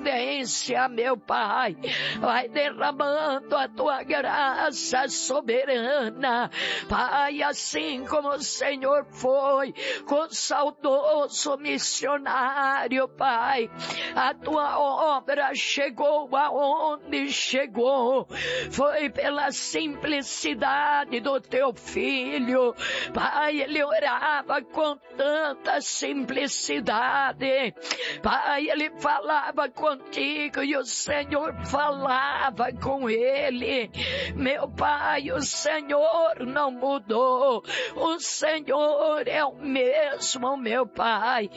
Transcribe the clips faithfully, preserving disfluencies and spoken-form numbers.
providência, meu Pai. Vai derramando a tua graça soberana, Pai, assim como o Senhor foi com o saudoso missionário, Pai. A tua obra chegou aonde chegou, foi pela simplicidade do teu filho, Pai. Ele orava com tanta simplicidade, Pai. Ele falava contigo e o Senhor falava com ele. Meu Pai, o Senhor não mudou, o Senhor é o mesmo, meu Pai.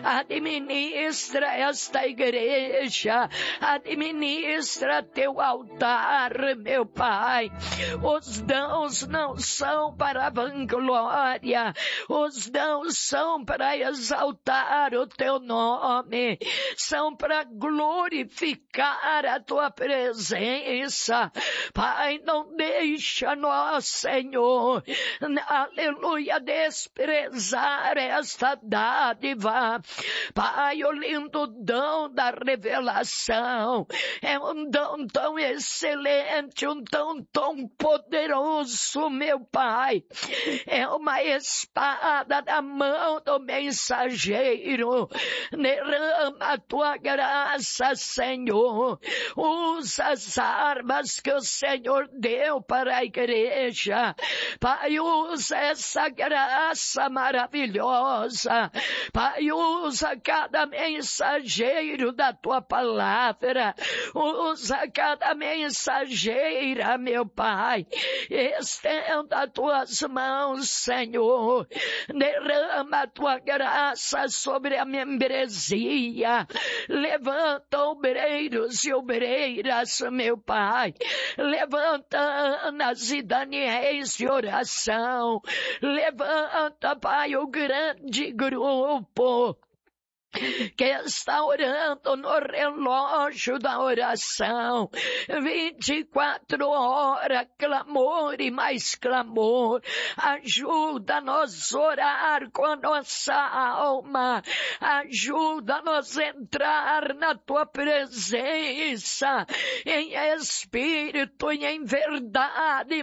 Administra esta igreja, administra teu altar, meu Pai. Os dons não são para a vanglória, os dons são para exaltar o teu nome, são para glorificar a tua presença, Pai. Não deixa nós, Senhor, aleluia, desprezar esta dádiva, Pai. O lindo dom da revelação é um dom tão excelente, um dom tão poderoso, meu Pai. É uma espada na mão do mensageiro. Derrama a tua graça, Senhor. Usa as armas que o Senhor deu para a igreja, Pai. Usa essa graça maravilhosa, Pai. Usa cada mensageiro da tua palavra, usa cada mensageira, meu Pai. Estenda as tuas mãos, Senhor. Derrama a tua graça sobre a membresia. Levanta obreiros e obreiras, meu Pai. Levanta Anas e Daniéis de oração. Levanta, Pai, o grande grupo que está orando no relógio da oração, vinte e quatro horas, clamor e mais clamor. Ajuda-nos a orar com a nossa alma, ajuda-nos a entrar na tua presença, em espírito e em verdade,